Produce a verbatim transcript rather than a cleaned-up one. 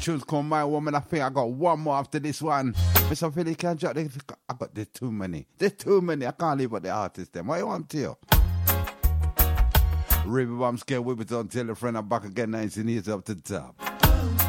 Tunes called My Woman. I think I got one more after this one. Mister Philly, can drop this? I got there's too many. There's too many. I can't leave out the artist them. What you want to you? River Bomb Scale, whip it on, tell a friend I'm back again, nineteen years up to the top.